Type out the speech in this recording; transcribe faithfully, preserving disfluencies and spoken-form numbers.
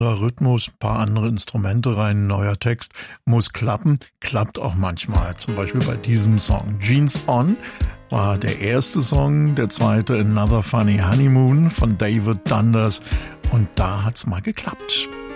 Rhythmus, paar andere Instrumente rein, neuer Text, muss klappen, klappt auch manchmal. Zum Beispiel bei diesem Song. Jeans On war der erste Song, der zweite Another Funny Honeymoon von David Dundas und da hat's mal geklappt.